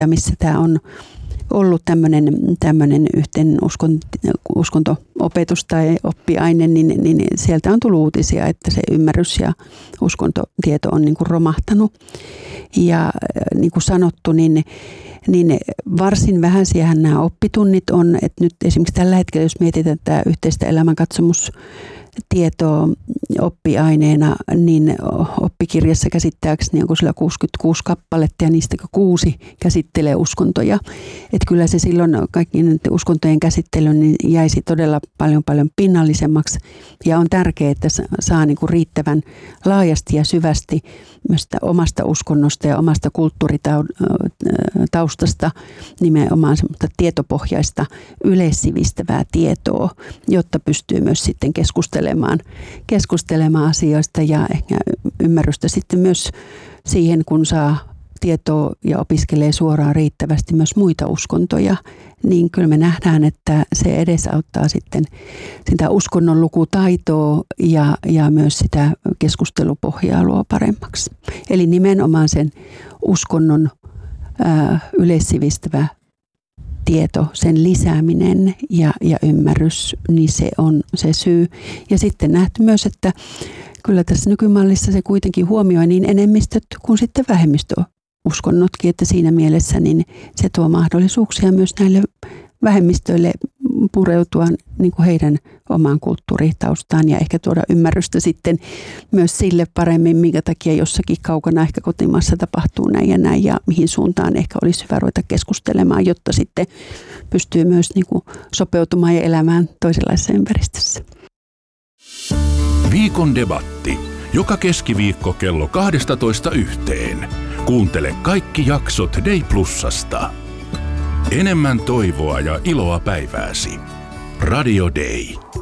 missä tämä on ollut tämmöinen yhteen uskonto-opetus tai oppiaine, niin sieltä on tullut uutisia, että se ymmärrys ja uskontotieto on niin kuin romahtanut. Ja niin kuin sanottu, niin varsin vähäisiähän nämä oppitunnit on, että nyt esimerkiksi tällä hetkellä, jos mietitään tätä yhteistä elämänkatsomustietoa oppiaineena, niin oppikirjassa käsittääkseni onko sillä 66 kappaletta ja niistä 6 käsittelee uskontoja. Että kyllä se silloin kaikkien uskontojen käsittely niin jäisi todella paljon pinnallisemmaksi ja on tärkeää, että saa niin kuin riittävän laajasti ja syvästi myös omasta uskonnosta ja omasta kulttuuritaustasta nimenomaan semmoista tietopohjaista yleissivistävää tietoa, jotta pystyy myös sitten keskustelemaan asioista ja ehkä ymmärrystä sitten myös siihen, kun saa tietoa ja opiskelee suoraan riittävästi myös muita uskontoja, niin kyllä me nähdään, että se edesauttaa sitten sitä uskonnon lukutaitoa ja myös sitä keskustelupohjaa luo paremmaksi. Eli nimenomaan sen uskonnon yleissivistävä tieto, sen lisääminen ja ymmärrys, niin se on se syy. Ja sitten nähty myös, että kyllä tässä nykymallissa se kuitenkin huomioi niin enemmistöt kuin sitten vähemmistöuskonnotkin, että siinä mielessä niin se tuo mahdollisuuksia myös näille vähemmistöille pureutua niin kuin heidän omaan kulttuuritaustaan ja ehkä tuoda ymmärrystä sitten myös sille paremmin, minkä takia jossakin kaukana ehkä kotimaassa tapahtuu näin ja näin ja mihin suuntaan ehkä olisi hyvä ruveta keskustelemaan, jotta sitten pystyy myös niin kuin sopeutumaan ja elämään toisenlaisessa ympäristössä. Viikon debatti. Joka keskiviikko kello 12:00. Kuuntele kaikki jaksot Day Plusasta. Enemmän toivoa ja iloa päivääsi. Radio Day.